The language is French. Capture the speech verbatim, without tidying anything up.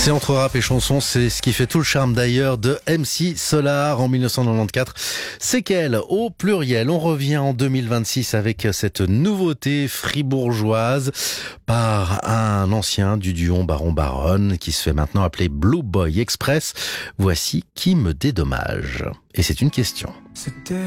C'est entre rap et chanson, c'est ce qui fait tout le charme d'ailleurs de M C Solar en mille neuf cent quatre-vingt-quatorze. Séquelles au pluriel. On revient en deux mille vingt-six avec cette nouveauté fribourgeoise par un ancien du duo Baron Baronne qui se fait maintenant appeler Blue Boy Express. Voici Qui me dédommage. Et c'est une question. C'était